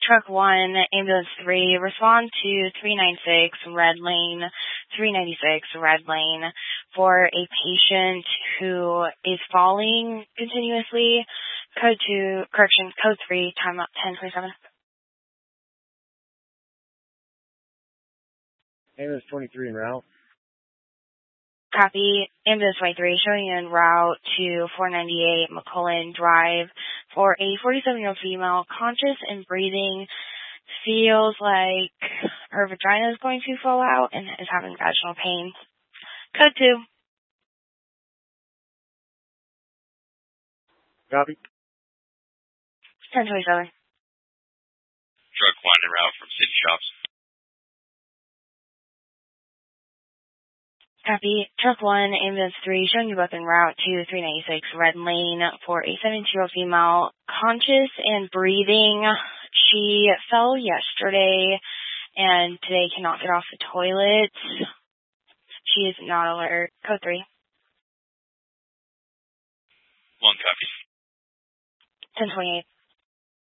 Truck 1, Ambulance 3, respond to 396 Red Lane, 396 Red Lane for a patient who is falling continuously. Code 3, time out 10:27. Ambulance 23 en route. Copy. Ambulance 23 showing you en route to 498 McCullen Drive for a 47-year-old female, conscious and breathing. Feels like her vagina is going to fall out and is having vaginal pain. Code 2. Copy. 10:27. Truck 1 en route from City Shops. Copy. Truck 1, Ambulance 3, showing you both en route to 396 Red Lane for a 72-year-old female, conscious and breathing. She fell yesterday and today cannot get off the toilet. She is not alert. Code 3. 1 copy. 10:28.